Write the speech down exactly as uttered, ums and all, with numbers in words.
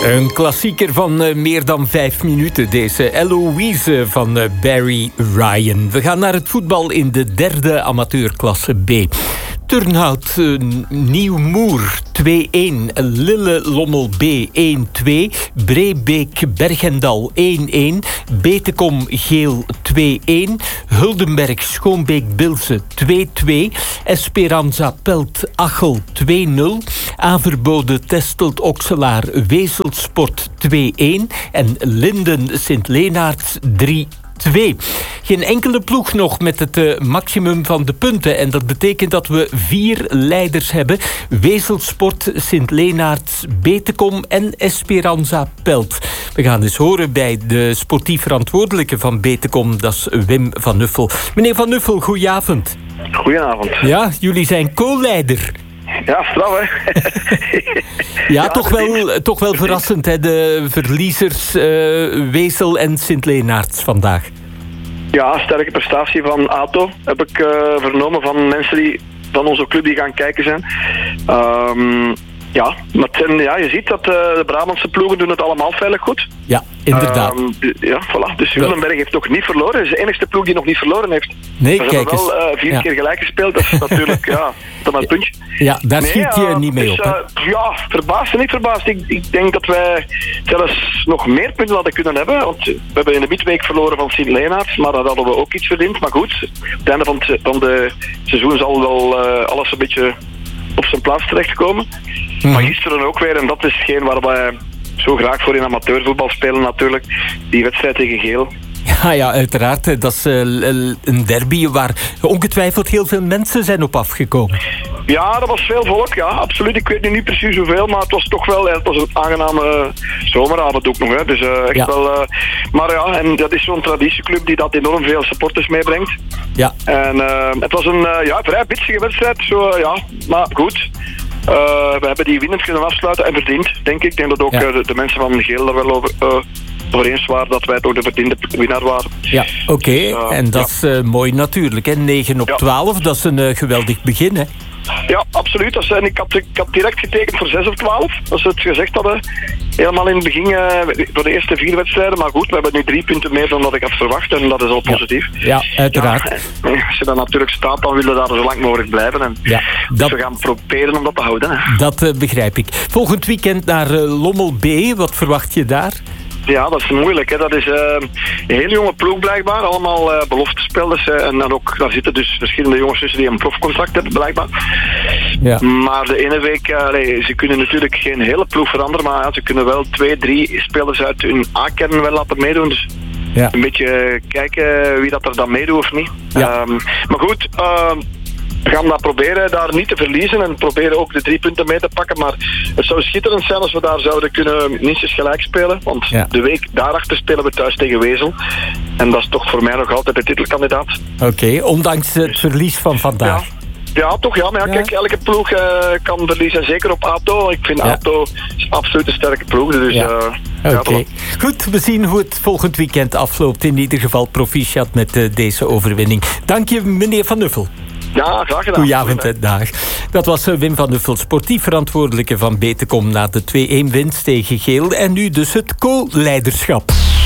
Een klassieker van uh, meer dan vijf minuten. Deze Eloise van uh, Barry Ryan. We gaan naar het voetbal in de derde amateurklasse B. Turnhout uh, Nieuwmoer twee-een. Lille-Lommel B één-twee. Breebeek-Bergendal één-een. Betekom Geel twee-een. Huldenberg Schoonbeek-Bilse twee-twee. Esperanza Pelt-Achel twee-nul. Averbode Testelt-Okselaar Wezelsport twee-een. En Linden Sint-Leenaerts drie twee. Geen enkele ploeg nog met het uh, maximum van de punten. En dat betekent dat we vier leiders hebben. Wezelsport, Sint-Leenaerts, Betekom en Esperanza Pelt. We gaan eens horen bij de sportief verantwoordelijke van Betekom. Dat is Wim van Nuffel. Meneer van Nuffel, goedenavond. Goedenavond. Ja, jullie zijn co-leider. Ja, straf, hè. ja, ja, toch wel, toch wel verrassend, hè, de verliezers uh, Wezel en Sint-Leenaerts vandaag. Ja, sterke prestatie van ATO, heb ik uh, vernomen van mensen die van onze club die gaan kijken zijn. Um, ja, maar ten, ja, je ziet dat uh, de Brabantse ploegen doen het allemaal veilig goed. Ja, inderdaad. Um, ja, voilà. Dus Huldenberg heeft nog niet verloren. Hij is de enige ploeg die nog niet verloren heeft. Nee, Ze kijk hebben wel uh, vier ja. keer gelijk gespeeld. Dat is natuurlijk, ja, dat is een puntje. Ja, daar nee, schiet je uh, niet mee dus, op. Hè? Uh, ja, verbaasd en niet verbaasd. Ik, ik denk dat wij zelfs nog meer punten hadden kunnen hebben. Want we hebben in de midweek verloren van Sint-Leenaerts, maar dat hadden we ook iets verdiend. Maar goed, op het einde van het, van de seizoen zal wel uh, alles een beetje op zijn plaats terechtkomen. Mm-hmm. Maar gisteren ook weer, en dat is hetgeen waar wij zo graag voor in amateurvoetbal spelen natuurlijk, die wedstrijd tegen Geel. Ja, ja, uiteraard. Dat is uh, een derby waar ongetwijfeld heel veel mensen zijn op afgekomen. Ja, dat was veel volk, ja, absoluut. Ik weet nu niet precies hoeveel, maar het was toch wel, ja, het was een aangename zomeravond ook nog, hè. Dus uh, echt ja. wel... Uh, maar ja, en dat is zo'n traditieclub die dat enorm veel supporters meebrengt. Ja. En uh, het was een uh, ja, vrij bitsige wedstrijd, zo, uh, ja, maar goed. Uh, we hebben die winnend kunnen afsluiten en verdiend, denk ik. Ik denk dat ook ja. uh, de, de mensen van Geel daar wel over... Uh, over eens waren dat wij toch de verdiende winnaar waren. Ja, oké. Okay. Dus, uh, en dat ja. is uh, mooi natuurlijk, hè. negen op ja. twaalf, dat is een uh, geweldig begin, hè. Ja, absoluut. Dat zijn, ik, had, ik had direct getekend voor zes op twaalf. Als we het gezegd hadden. Helemaal in het begin uh, voor de eerste vier wedstrijden. Maar goed, we hebben nu drie punten meer dan dat ik had verwacht. En dat is al positief. Ja, ja uiteraard. Ja, als je dan natuurlijk staat, dan willen we daar zo lang mogelijk blijven. En ja, dat... Dus we gaan proberen om dat te houden. Hè. Dat uh, begrijp ik. Volgend weekend naar uh, Lommel B. Wat verwacht je daar? Ja, dat is moeilijk. Hè. Dat is uh, een hele jonge ploeg blijkbaar. Allemaal uh, beloftespelers. Uh, en dan ook, daar zitten dus verschillende jongens tussen die een profcontract hebben blijkbaar. Ja. Maar de ene week, uh, nee, ze kunnen natuurlijk geen hele ploeg veranderen. Maar ja, ze kunnen wel twee, drie spelers uit hun A-kern wel laten meedoen. Dus ja. een beetje kijken wie dat er dan meedoet of niet. Ja. Um, maar goed... Uh, We gaan dat proberen daar niet te verliezen en proberen ook de drie punten mee te pakken. Maar het zou schitterend zijn als we daar zouden kunnen minstens gelijk spelen. Want ja. de week daarachter spelen we thuis tegen Wezel. En dat is toch voor mij nog altijd de titelkandidaat. Oké, okay, ondanks het verlies van vandaag. Ja. Ja, toch ja. Maar ja, kijk, elke ploeg uh, kan verliezen. Zeker op ATO. Ik vind ja. ATO is absoluut een sterke ploeg. Dus, ja. uh, Oké. Okay. Ja, goed, we zien hoe het volgend weekend afloopt. In ieder geval proficiat met uh, deze overwinning. Dank je, meneer Van Nuffel. Ja, graag gedaan. Goedenavond, hè, dag. Dat was Wim van Nuffel, sportief verantwoordelijke van Betekom na de twee-een winst tegen Geel. En nu dus het co-leiderschap.